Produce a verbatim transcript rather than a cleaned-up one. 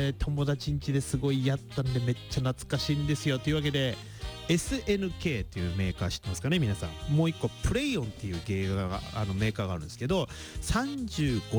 ね友達ん家ですごいやったんでめっちゃ懐かしいんですよ。というわけで エスエヌケー っていうメーカー知ってますかね皆さん。もう一個プレイオンっていうゲーがあのメーカーがあるんですけどさんじゅうご